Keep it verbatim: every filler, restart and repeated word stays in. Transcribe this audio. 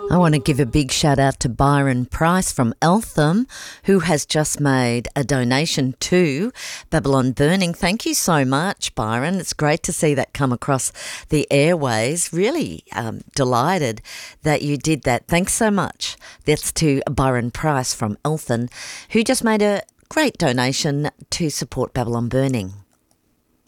I want to give a big shout out to Byron Price from Eltham, who has just made a donation to Babylon Burning. Thank you so much, Byron. It's great to see that come across the airways. Really um, delighted that you did that. Thanks so much. That's to Byron Price from Eltham, who just made a great donation to support Babylon Burning.